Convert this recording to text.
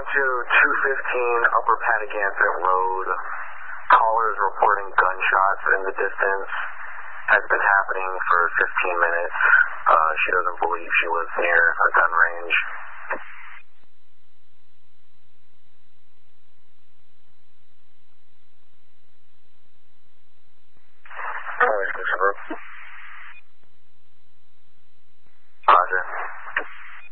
to 215 Upper Patagonia Road. Caller is reporting gunshots in the distance. Has been happening for 15 minutes. She doesn't believe she was near a gun range. Always, Mr. Brooks.